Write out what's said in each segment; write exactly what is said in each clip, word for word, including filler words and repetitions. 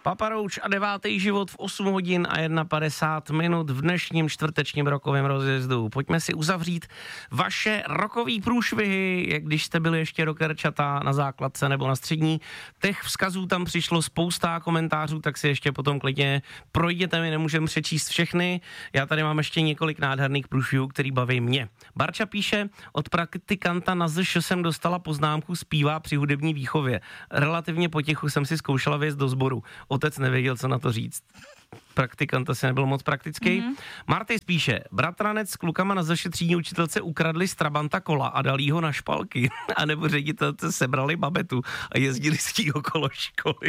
Papa Roach a devátý život v osm hodin a padesát jedna minut v dnešním čtvrtečním rokovém rozjezdu. Pojďme si uzavřít vaše rokový průšvihy, jak když jste byli ještě rockerčata na základce nebo na střední. Těch vzkazů tam přišlo spousta komentářů, tak si ještě potom klidně projděte, my nemůžeme přečíst všechny. Já tady mám ještě několik nádherných průšvihů, který baví mě. Barča píše, od praktikanta na Z Š jsem dostala poznámku, zpívá při hudební výchově. Relativně potichu jsem si zkoušela vést do sboru. Otec nevěděl, co na to říct. Praktikant asi nebyl moc praktický. Mm-hmm. Marty spíše, bratranec s klukama na zaši třídní učitelce ukradli z Trabanta kola a dali ho na špalky. A nebo ředitelce sebrali babetu a jezdili s tím okolo školy.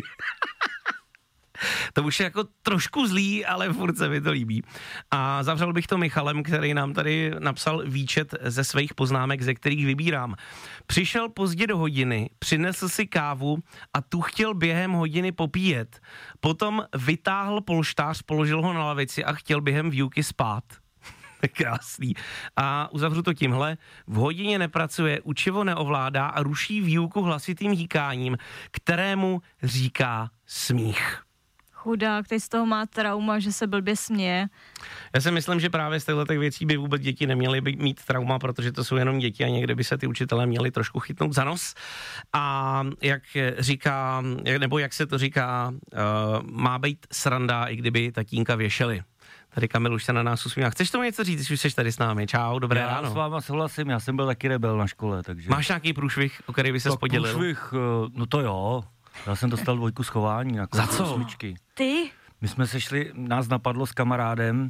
To už je jako trošku zlý, ale furt se mi to líbí. A zavřel bych to Michalem, který nám tady napsal výčet ze svých poznámek, ze kterých vybírám. Přišel pozdě do hodiny, přinesl si kávu a tu chtěl během hodiny popíjet. Potom vytáhl polštář, položil ho na lavici a chtěl během výuky spát. Krásný. A uzavřu to tímhle. V hodině nepracuje, učivo neovládá a ruší výuku hlasitým hýkáním, kterému říká smích. Chudák, teď z toho má trauma, že se blbě směje. Já si myslím, že právě z těchto věcí by vůbec děti neměly by mít trauma, protože to jsou jenom děti a někde by se ty učitelé měli trošku chytnout za nos. A jak říká, nebo jak se to říká, uh, má být sranda, i kdyby tatínka věšeli. Tady Kamil už se na nás usmívá. Chceš tomu něco říct, když už jsi tady s námi? Čau, dobré já ráno. Já s váma souhlasím, já jsem byl taky rebel na škole, takže... Máš nějaký průšvih, o který by ses podělil? Průšvih, no to jo. Já jsem dostal dvojku z chování na Za co? osmičky. Ty? My jsme se šli, nás napadlo s kamarádem,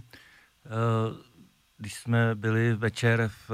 když jsme byli večer v,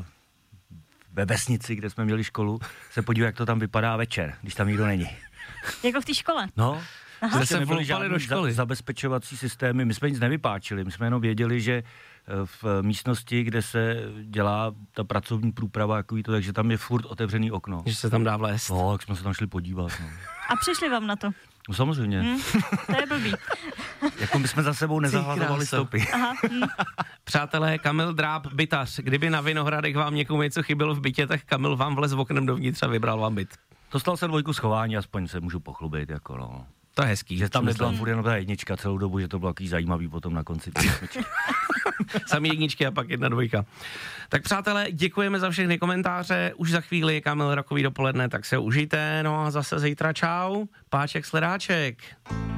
ve vesnici, kde jsme měli školu, se podívat, jak to tam vypadá večer, když tam nikdo není. Jako v té škole? No. Jste se vloupali do školy. Za, zabezpečovací systémy, my jsme nic nevypáčili, my jsme jenom věděli, že v místnosti, kde se dělá ta pracovní průprava, jako to, takže tam je furt otevřený okno. Že se tam dá vlézt. No, jak jsme se tam šli podívat. No. A přišli vám na to? No samozřejmě. Hmm, to je blbý. Jako my jsme za sebou nezahlazovali stopy. Aha, hm. Přátelé, Kamil Dráb, bytař. Kdyby na Vinohradech vám někomu něco chybělo v bytě, tak Kamil vám vlez oknem dovnitř a vybral vám byt. Dostal jsem dvojku z chování, aspoň se můžu pochlubit, jako no. To je hezký. Že tam nebyla furt jenom ta jednička celou dobu, že to bylo takový zajímavý potom na konci té osmičky. Sami jedničky a pak jedna dvojka. Tak přátelé, děkujeme za všechny komentáře. Už za chvíli je Kamil Rokový dopoledne, tak se užijte. No a zase zítra čau. Páček Sledáček.